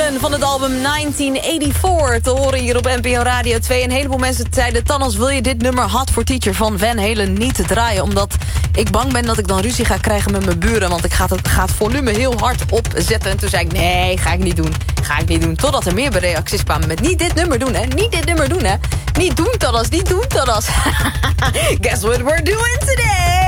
Seven van het album 1984 te horen hier op NPO Radio 2. Een heleboel mensen zeiden, Thanos, wil je dit nummer Hot for Teacher van Van Halen niet te draaien? Omdat ik bang ben dat ik dan ruzie ga krijgen met mijn buren. Want ik ga het volume heel hard opzetten. En toen zei ik, nee, ga ik niet doen. Totdat er meer reacties kwamen met niet dit nummer doen, hè. Niet dit nummer doen, hè. Niet doen, Thanos, niet doen, Thanos. Guess what we're doing today?